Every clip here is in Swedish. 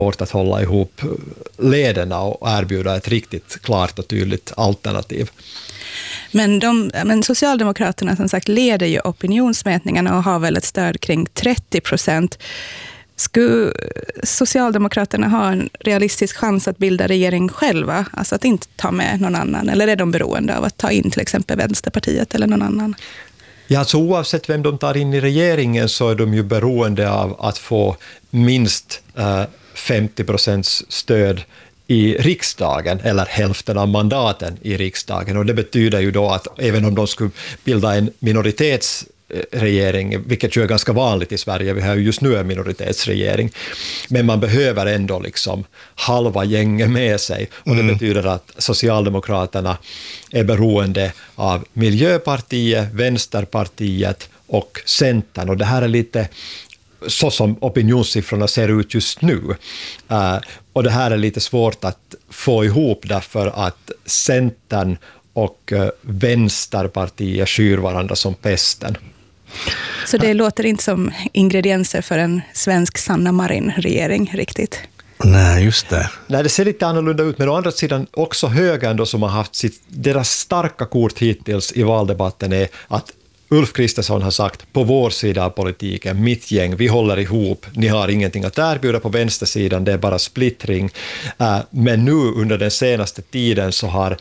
svårt att hålla ihop lederna och erbjuda ett riktigt klart och tydligt alternativ. Men Socialdemokraterna som sagt leder ju opinionsmätningarna och har väl ett stöd kring 30%. Skulle Socialdemokraterna ha en realistisk chans att bilda regering själva? Alltså att inte ta med någon annan? Eller är de beroende av att ta in till exempel Vänsterpartiet eller någon annan? Ja, alltså oavsett vem de tar in i regeringen så är de ju beroende av att få minst 50% stöd i riksdagen, eller hälften av mandaten i riksdagen. Och det betyder ju då att även om de skulle bilda en minoritetsregering, vilket ju är ganska vanligt i Sverige, vi har ju just nu en minoritetsregering, men man behöver ändå liksom halva gänget med sig. Och det betyder att Socialdemokraterna är beroende av Miljöpartiet, Vänsterpartiet och Centern. Och det här är lite så som opinionssiffrorna ser ut just nu. Och det här är lite svårt att få ihop därför att Centern och Vänsterpartiet skyr varandra som pesten. Så det låter inte som ingredienser för en svensk Sanna Marin-regering riktigt? Nej, just det. Nej, det ser lite annorlunda ut, men å andra sidan också högern då som har haft deras starka kort hittills i valdebatten är att Ulf Kristersson har sagt på vår sida av politiken, mitt gäng, vi håller ihop, ni har ingenting att erbjuda på vänstersidan, det är bara splittring. Men nu under den senaste tiden så har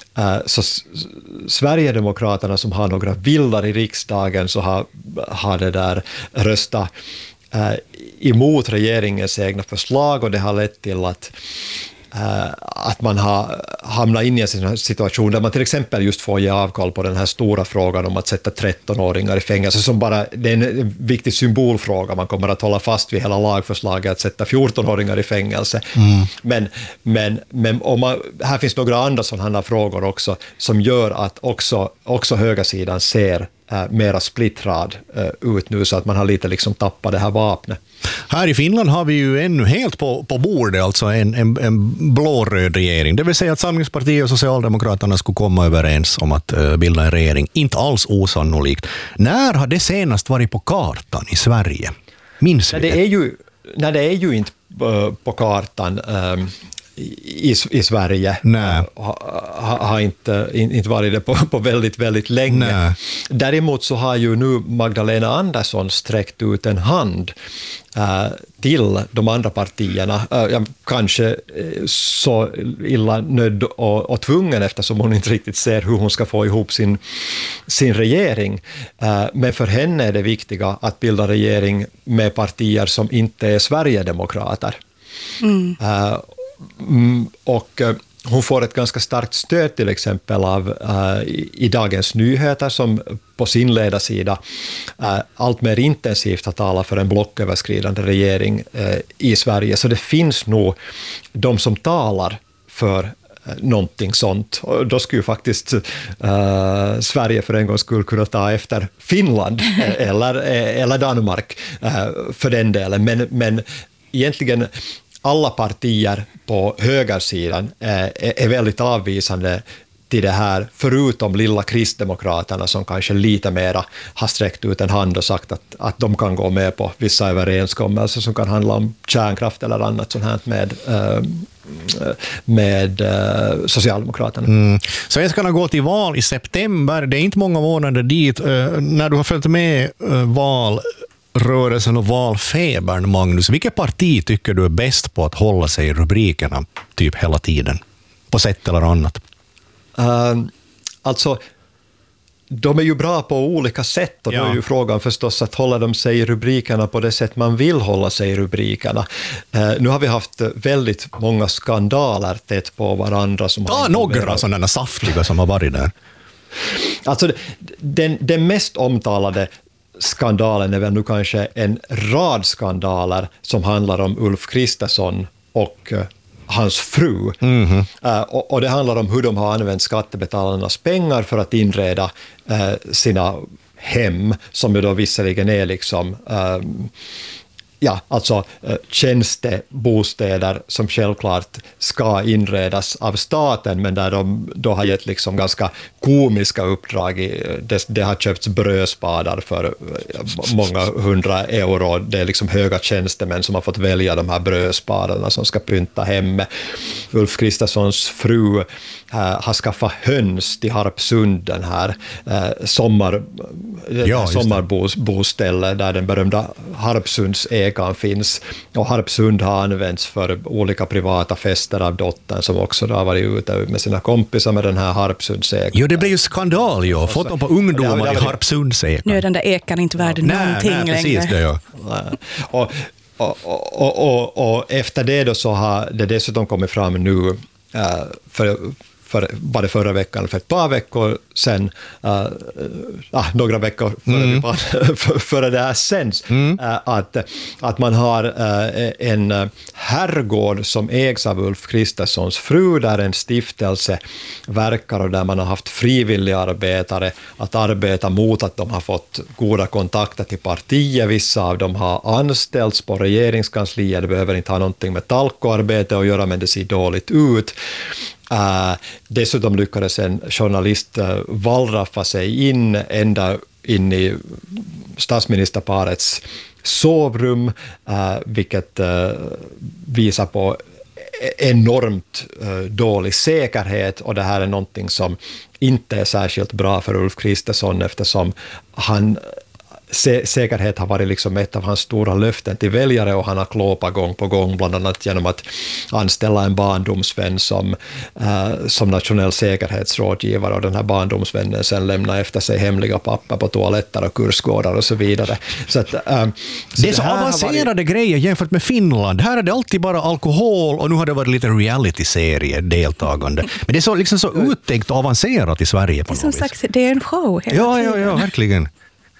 Sverigedemokraterna som har några vildar i riksdagen så har det där röstat emot regeringens egna förslag och det har lett till att man har hamnat in i en situation där man till exempel just får ge avkall på den här stora frågan om att sätta 13-åringar i fängelse som bara, det är en viktig symbolfråga, man kommer att hålla fast vid hela lagförslaget att sätta 14-åringar i fängelse. Men här finns några andra sådana frågor också som gör att också högersidan ser mera splittrad ut nu så att man har lite liksom tappat det här vapnet. Här i Finland har vi ju ännu helt på bordet alltså en blå-röd regering. Det vill säga att Samlingspartiet och Socialdemokraterna skulle komma överens om att bilda en regering. Inte alls osannolikt. När har det senast varit på kartan i Sverige? Minns vi det? Det är ju inte på kartan i Sverige. Har inte varit det på väldigt, väldigt länge. Nej. Däremot så har ju nu Magdalena Andersson sträckt ut en hand till de andra partierna. Kanske så illa nödd och tvungen eftersom hon inte riktigt ser hur hon ska få ihop sin regering. Men för henne är det viktiga att bilda regering med partier som inte är Sverigedemokrater. Och hon får ett ganska starkt stöd till exempel i Dagens Nyheter som på sin ledarsida allt mer intensivt har talat för en blocköverskridande regering i Sverige. Så det finns nog de som talar för någonting sånt. Och då skulle ju faktiskt Sverige för en gång skulle kunna ta efter Finland eller Danmark för den delen. Men egentligen alla partier på högersidan är väldigt avvisande till det här, förutom lilla Kristdemokraterna som kanske lite mera har sträckt ut en hand och sagt att de kan gå med på vissa överenskommelser som kan handla om kärnkraft eller annat sånt här med Socialdemokraterna. Svenskarna går till val i september. Det är inte många månader dit. När du har följt med valrörelsen och valfebern, Magnus, vilket parti tycker du är bäst på att hålla sig i rubrikerna typ hela tiden? På sätt eller annat? Alltså, de är ju bra på olika sätt och då är ju frågan förstås att hålla de sig i rubrikerna på det sätt man vill hålla sig i rubrikerna. Nu har vi haft väldigt många skandaler tätt på varandra. Några sådana saftiga som har varit där. Alltså, den mest omtalade skandalen är väl nu kanske en rad skandaler som handlar om Ulf Kristersson och hans fru. Och det handlar om hur de har använt skattebetalarnas pengar för att inreda sina hem, som ju då visserligen är liksom alltså tjänstebostäder som självklart ska inredas av staten, men där de då har gett liksom ganska komiska uppdrag. Det har köpts brödspadar för många 100 euro. Det är liksom höga tjänstemän som har fått välja de här brödspadarna som ska pynta hemma. Ulf Kristerssons fru har skaffat höns till Harpsund, den här sommarboställe där den berömda Harpsundsägaren finns. Och Harpsund har använts för olika privata fester av dottern som också har varit ute med sina kompisar med den här Harpsundsägaren. Jo, det blir ju skandal, jo. Foton på ungdomar i Harpsundsägaren. Nu är den där ekan inte värd någonting längre. Precis det, ja. Och efter det då så har det dessutom kommit fram nu var det förra veckan, för ett par veckor sedan, några veckor före det här sänds, att man har en herrgård som ägs av Ulf Kristerssons fru, där en stiftelse verkar och där man har haft frivilliga arbetare att arbeta mot att de har fått goda kontakter till partiet. Vissa av dem har anställts på regeringskansliet, det behöver inte ha någonting med talkoarbete att göra, men det ser dåligt ut. Dessutom lyckades en journalist wallraffa sig ända in i statsministerparets sovrum, vilket visar på enormt dålig säkerhet, och det här är någonting som inte är särskilt bra för Ulf Kristersson, eftersom säkerhet har varit liksom ett av hans stora löften till väljare, och han har klåpat gång på gång, bland annat genom att anställa en barndomsvän som nationell säkerhetsrådgivare, och den här barndomsvännen sen lämnar efter sig hemliga papper på toaletter och kursgårdar och så vidare. Så att, det är så avancerade grejer jämfört med Finland. Här är det alltid bara alkohol, och nu har det varit lite reality-serie deltagande. Men det är så, liksom så uttänkt och avancerat i Sverige på något vis. Som sagt, det är en show hela tiden. Ja, verkligen.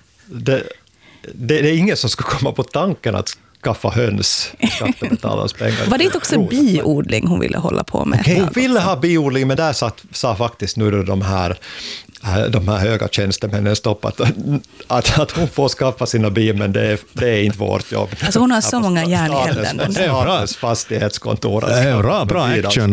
Det är ingen som skulle komma på tanken att skaffa höns, skattebetalarnas pengar. Var det inte också biodling hon ville hålla på med? Okay. Hon ville ha biodling, men där sa faktiskt nu de här höga tjänstemännen stoppat att hon får skaffa sina bi, men det är inte vårt jobb. Alltså hon har så många järn i elden. Statens fastighetskontor. Bra action.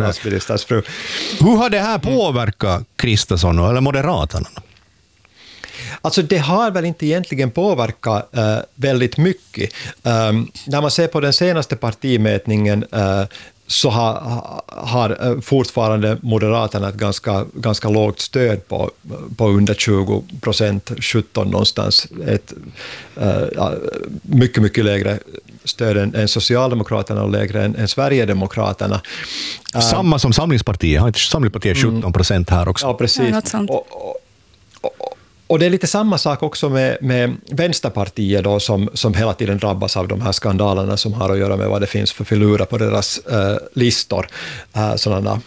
Hur har det här påverkat Kristersson eller Moderaterna? Alltså det har väl inte egentligen påverkat väldigt mycket. När man ser på den senaste partimätningen så har fortfarande Moderaterna ett ganska lågt stöd på under 20%, 17 någonstans. Ett mycket lägre stöd än Socialdemokraterna och lägre än Sverigedemokraterna. Samma som Samlingspartiet. Samlingspartiet 17% här också. Ja, precis. Och det är lite samma sak också med Vänsterpartiet då, som hela tiden drabbas av de här skandalerna som har att göra med vad det finns för filurer på deras listor. Sådana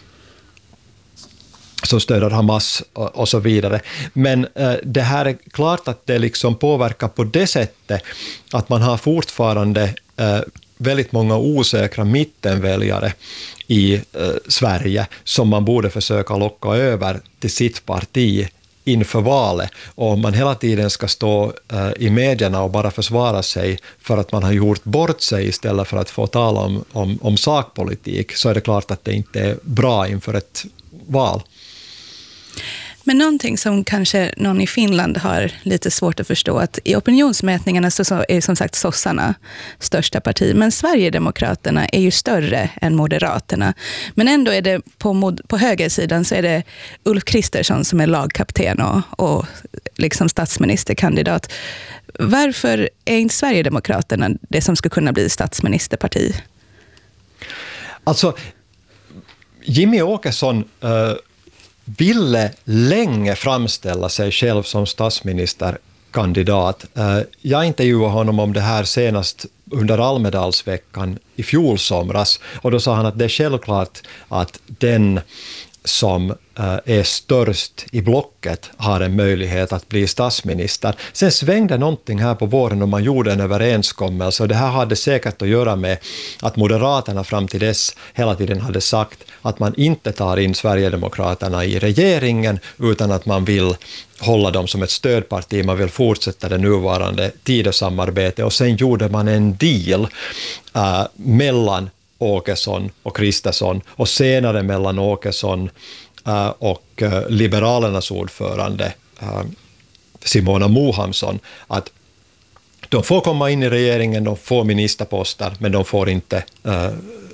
som stöder Hamas och så vidare. Men det här är klart att det liksom påverkar på det sättet att man har fortfarande väldigt många osäkra mittenväljare i Sverige som man borde försöka locka över till sitt parti inför valet, och om man hela tiden ska stå i medierna och bara försvara sig för att man har gjort bort sig istället för att få tala om sakpolitik, så är det klart att det inte är bra inför ett val. Men någonting som kanske någon i Finland har lite svårt att förstå, att i opinionsmätningarna så är som sagt sossarna största parti, men Sverigedemokraterna är ju större än Moderaterna. Men ändå är det på högersidan så är det Ulf Kristersson som är lagkapten och liksom statsministerkandidat. Varför är inte Sverigedemokraterna det som ska kunna bli statsministerparti? Alltså, Jimmy Åkesson ville länge framställa sig själv som statsministerkandidat. Jag intervjuade honom om det här senast under Almedalsveckan i fjol somras, och då sa han att det är självklart att den som är störst i blocket har en möjlighet att bli statsminister. Sen svängde någonting här på våren och man gjorde en överenskommelse, och det här hade säkert att göra med att Moderaterna fram till dess hela tiden hade sagt att man inte tar in Sverigedemokraterna i regeringen, utan att man vill hålla dem som ett stödparti, man vill fortsätta det nuvarande Tidösamarbetet, och sen gjorde man en deal mellan Åkesson och Kristersson, och senare mellan Åkesson och Liberalernas ordförande Simona Mohamsson, att de får komma in i regeringen, de får ministerposter, men de får inte